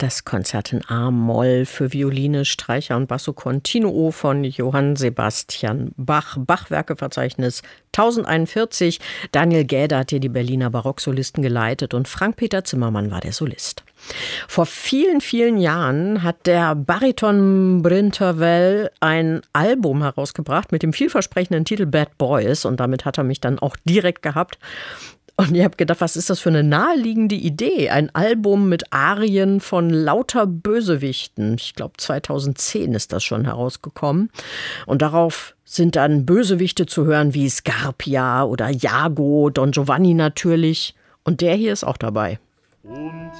Das Konzert in A-Moll für Violine, Streicher und Basso Continuo von Johann Sebastian Bach. Bachwerkeverzeichnis 1041. Daniel Gäder hat hier die Berliner Barocksolisten geleitet und Frank-Peter Zimmermann war der Solist. Vor vielen, vihren Jahren hat der Bariton Bryn Tervel ein Album herausgebracht mit dem vielversprechenden Titel Bad Boys und damit hat er mich dann auch direkt gehabt. Und ich habe gedacht, was ist das für eine naheliegende Idee? Ein Album mit Arien von lauter Bösewichten. Ich glaube, 2010 ist das schon herausgekommen. Und darauf sind dann Bösewichte zu hören wie Scarpia oder Iago, Don Giovanni natürlich. Und der hier ist auch dabei. Und